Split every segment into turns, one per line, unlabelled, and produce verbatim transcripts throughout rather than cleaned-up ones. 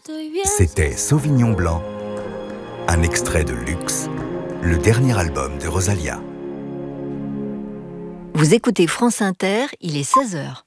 C'était Sauvignon Blanc, un extrait de Luxe, le dernier album de Rosalia.
Vous écoutez France Inter, il est seize heures.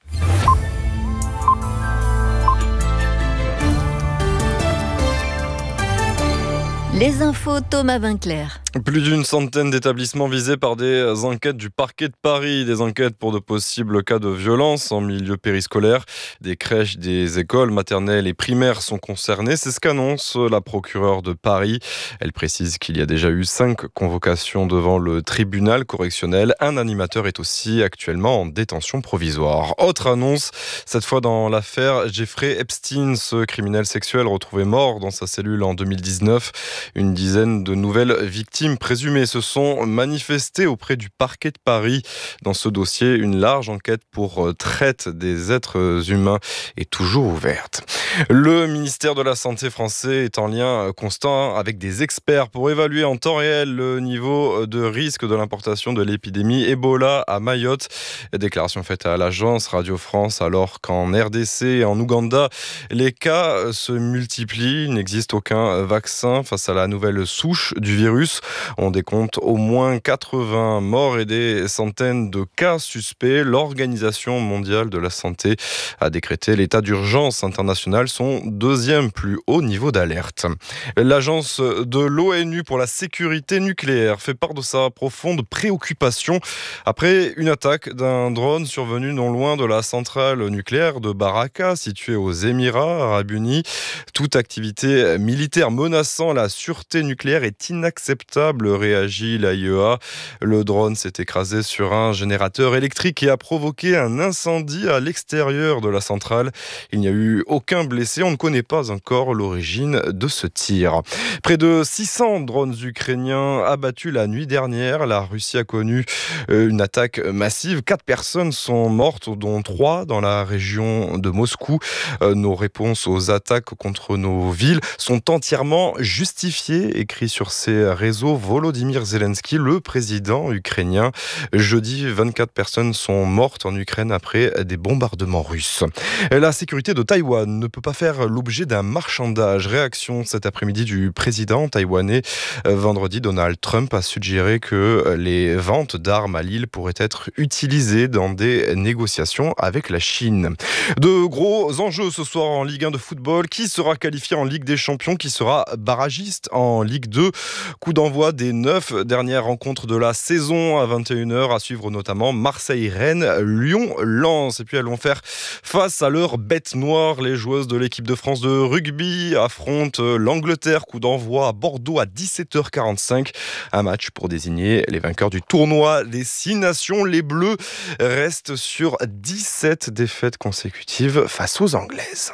Les infos, Thomas Vinclair.
Plus d'une centaine d'établissements visés par des enquêtes du parquet de Paris, des enquêtes pour de possibles cas de violence en milieu périscolaire. Des crèches, des écoles maternelles et primaires sont concernées. C'est ce qu'annonce la procureure de Paris. Elle précise qu'il y a déjà eu cinq convocations devant le tribunal correctionnel. Un animateur est aussi actuellement en détention provisoire. Autre annonce, cette fois dans l'affaire Jeffrey Epstein, ce criminel sexuel retrouvé mort dans sa cellule en deux mille dix-neuf. Une dizaine de nouvelles victimes présumées se sont manifestées auprès du parquet de Paris. Dans ce dossier, une large enquête pour traite des êtres humains est toujours ouverte. Le ministère de la Santé français est en lien constant avec des experts pour évaluer en temps réel le niveau de risque de l'importation de l'épidémie Ebola à Mayotte. Déclaration faite à l'agence Radio France alors qu'en R D C et en Ouganda, les cas se multiplient. Il n'existe aucun vaccin face à la nouvelle souche du virus. On décompte au moins quatre-vingts morts et des centaines de cas suspects. L'Organisation mondiale de la santé a décrété l'état d'urgence international, son deuxième plus haut niveau d'alerte. L'agence de l'ONU pour la sécurité nucléaire fait part de sa profonde préoccupation après une attaque d'un drone survenu non loin de la centrale nucléaire de Baraka, située aux Émirats arabes unis. Toute activité militaire menaçant la sûreté nucléaire est inacceptable, réagit l'A I E A. Le drone s'est écrasé sur un générateur électrique et a provoqué un incendie à l'extérieur de la centrale. Il n'y a eu aucun blessé. On ne connaît pas encore l'origine de ce tir. Près de six cents drones ukrainiens abattus la nuit dernière. La Russie a connu une attaque massive. Quatre personnes sont mortes, dont trois dans la région de Moscou. Nos réponses aux attaques contre nos villes sont entièrement justifiées, écrit sur ses réseaux Volodymyr Zelensky, le président ukrainien. Jeudi, vingt-quatre personnes sont mortes en Ukraine après des bombardements russes. La sécurité de Taïwan ne peut pas faire l'objet d'un marchandage. Réaction cet après-midi du président taïwanais. Vendredi, Donald Trump a suggéré que les ventes d'armes à l'île pourraient être utilisées dans des négociations avec la Chine. De gros enjeux ce soir en Ligue un de football. Qui sera qualifié en Ligue des Champions? Qui sera barragiste en Ligue deux? Coup d'envoi des neuf dernières rencontres de la saison à vingt et une heures. À suivre notamment Marseille-Rennes, Lyon-Lens. Et puis elles vont faire face à leur bête noire. Les joueuses de l'équipe de France de rugby affrontent l'Angleterre. Coup d'envoi à Bordeaux à dix-sept heures quarante-cinq. Un match pour désigner les vainqueurs du tournoi des Six Nations. Les Bleus restent sur dix-sept défaites consécutives face aux Anglaises.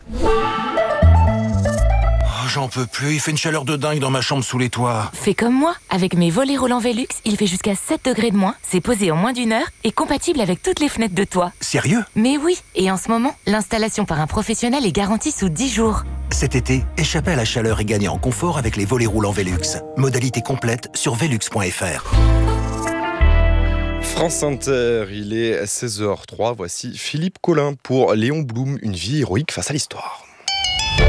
J'en peux plus, il fait une chaleur de dingue dans ma chambre sous les toits.
Fais comme moi, avec mes volets roulants Velux, il fait jusqu'à sept degrés de moins, c'est posé en moins d'une heure et compatible avec toutes les fenêtres de toit.
Sérieux?
Mais oui, et en ce moment, l'installation par un professionnel est garantie sous dix jours.
Cet été, échappez à la chaleur et gagnez en confort avec les volets roulants Velux. Modalité complète sur velux point f r.
France Inter, il est seize heures zéro trois, voici Philippe Collin pour Léon Blum, une vie héroïque face à l'histoire.